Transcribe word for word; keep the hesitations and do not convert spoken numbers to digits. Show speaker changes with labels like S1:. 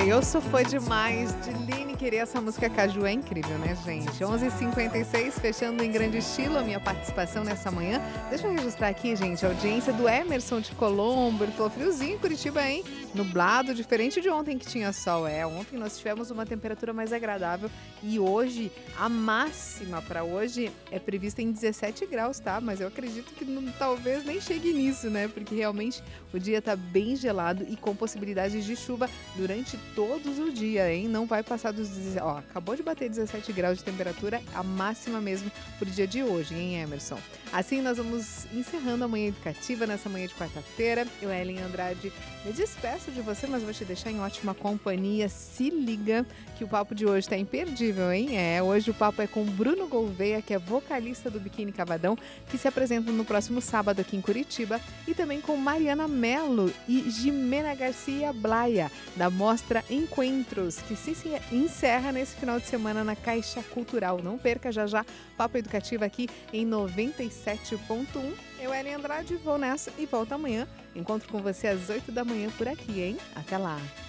S1: eu sou fã demais de Lineker, essa música Caju é incrível, né, gente? onze e cinquenta e seis, fechando em grande estilo a minha participação nessa manhã. Deixa eu registrar aqui, gente, a audiência do Emerson de Colombo. Ele falou: friozinho em Curitiba, hein? Nublado, diferente de ontem que tinha sol. É, ontem nós tivemos uma temperatura mais agradável e hoje, a máxima para hoje é prevista em dezessete graus, tá? Mas eu acredito que não, talvez nem chegue nisso, né? Porque realmente o dia tá bem gelado e com possibilidades de chuva durante todos o dia, hein? Não vai passar dos... Ó, acabou de bater dezessete graus de temperatura, a máxima mesmo pro dia de hoje, hein, Emerson? Assim, nós vamos encerrando a Manhã Educativa nessa manhã de quarta-feira. Eu, Ellen Andrade, me despeço de você, mas vou te deixar em ótima companhia. Se liga que o papo de hoje tá imperdível, hein? É, hoje o papo é com Bruno Gouveia, que é vocalista do Biquíni Cavadão, que se apresenta no próximo sábado aqui em Curitiba, e também com Mariana Mello e Jimena Garcia Blaia, da mostra Encontros, que se encerra nesse final de semana na Caixa Cultural. Não perca, já já, Papo Educativo aqui em noventa e sete ponto um. Eu, Ellen Andrade, vou nessa e volto amanhã. Encontro com você às oito da manhã por aqui, hein? Até lá!